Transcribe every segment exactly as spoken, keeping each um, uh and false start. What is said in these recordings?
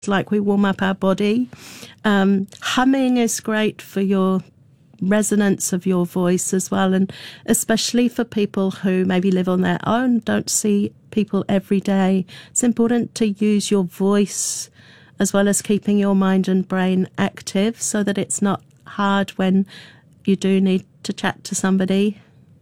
like we warm up our body. Um, humming is great for your resonance of your voice as well, and especially for people who maybe live on their own, don't see people every day. It's important to use your voice as well as keeping your mind and brain active so that it's not hard when you do need to chat to somebody.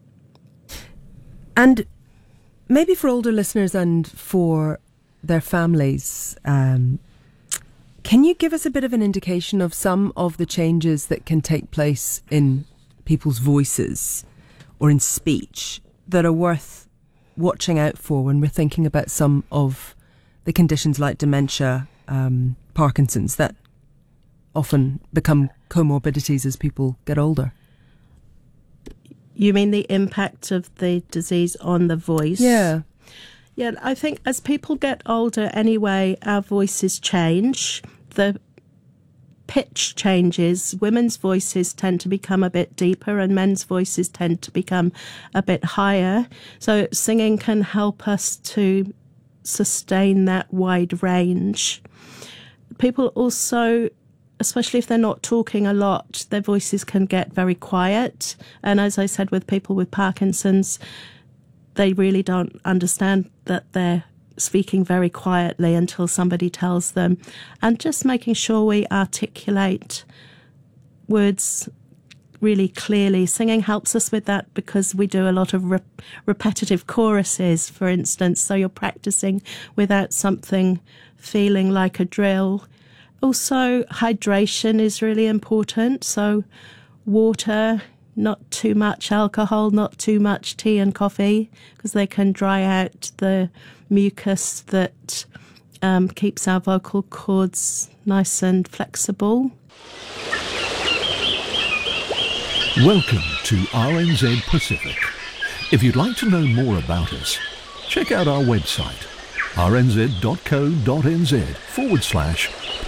And maybe for older listeners and for their families, um, can you give us a bit of an indication of some of the changes that can take place in people's voices or in speech that are worth watching out for when we're thinking about some of the conditions like dementia, um, Parkinson's, that often become comorbidities as people get older? You mean the impact of the disease on the voice? Yeah. Yeah, I think as people get older anyway, our voices change. The pitch changes. Women's voices tend to become a bit deeper and men's voices tend to become a bit higher. So singing can help us to sustain that wide range. People also, especially if they're not talking a lot, their voices can get very quiet. And as I said, with people with Parkinson's, they really don't understand that they're speaking very quietly until somebody tells them. And just making sure we articulate words really clearly. Singing helps us with that because we do a lot of re- repetitive choruses, for instance, so you're practicing without something feeling like a drill. Also, hydration is really important, so water, not too much alcohol, not too much tea and coffee, because they can dry out the mucus that um, keeps our vocal cords nice and flexible. Welcome to R N Z Pacific. If you'd like to know more about us, check out our website, rnz.co.nz forward slash